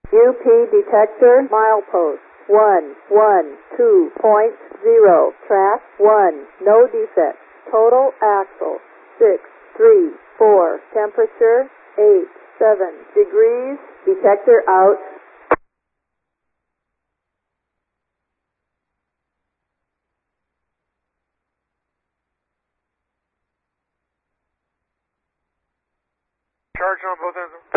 UP detector milepost 112.0. Track 1. No defect. Total axle 634. Temperature 87 degrees. Detector out. Charge on both ends.